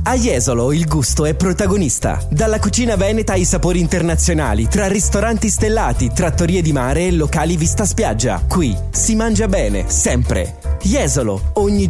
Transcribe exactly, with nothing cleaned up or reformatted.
A Jesolo il gusto è protagonista. Dalla cucina veneta ai sapori internazionali, tra ristoranti stellati, trattorie di mare e locali vista spiaggia. Qui si mangia bene, sempre. Jesolo, ogni